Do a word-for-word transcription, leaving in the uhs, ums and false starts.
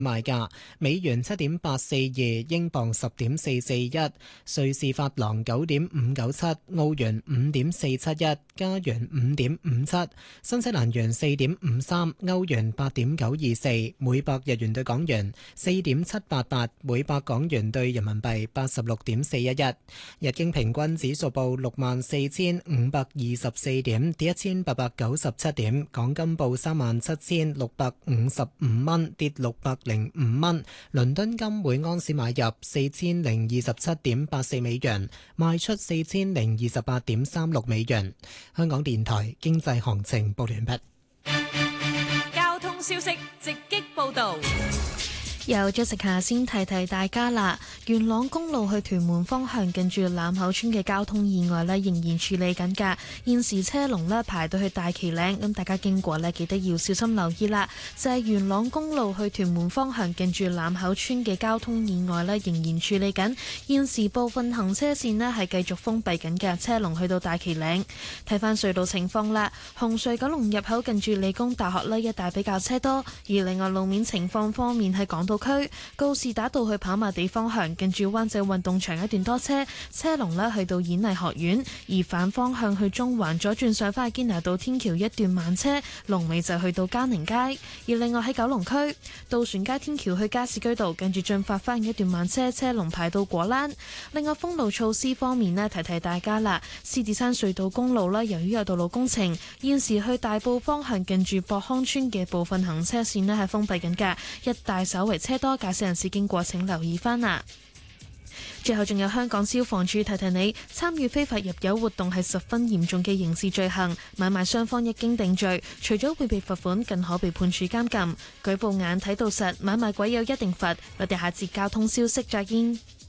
賣價：美元七點八四二，英鎊十點四四一，瑞士法郎九點五九七，澳元五點四七一，加元五點五七，新西蘭元四點五三，歐元八點九二四，每百日元對港元四點七八八，每百港元對人民幣八十六點四一一。日經平均指數報六萬四千五百二十四點，跌一千八百九十七點。港金報三萬七千六百五十五蚊，跌六百零五蚊。倫敦金每盎司買入四千零二十七點八四美元，賣出四千零二十八點三六美元。香港電台經濟行情報完畢。 交通消息直擊報道。 由 Jessica 先提提大家啦，元朗公路去屯門方向近住欖口村嘅交通意外呢，仍然處理緊㗎。現時車龍呢排到去大旗嶺，咁大家經過呢記得要小心留意啦。就係元朗公路去屯門方向近住欖口村嘅交通意外呢，仍然處理緊。現時部分行車線呢係繼續封閉緊嘅，車龍去到大旗嶺。睇翻隧道情況啦，紅隧九龍入口近住理工大學呢一帶比較車多，而另外路面情況方面喺港島區告士打道去跑馬地方向，近住灣仔運動場一段多車，車龍呢去到演藝學院；而反方向去中環左轉上返去堅拿道天橋一段慢車，龍尾就去到嘉寧街。而另外喺九龍區渡船街天橋去加士居道，近住進發翻一段慢車，車龍排到果欄。另外封路措施方面呢，提提大家啦，獅子山隧道公路啦，由於有道路工程，現時去大埔方向近住博康村嘅部分行車線呢係封閉緊㗎，一帶稍為車多，駕駛人士經過請留意翻啦。最後仲有香港消防處提提你，參與非法入油活動係十分嚴重嘅刑事罪行，買賣雙方一經定罪，除咗會被罰款，更可被判處監禁。舉報眼睇到實，買賣鬼有一定罰。我哋下節交通消息再見。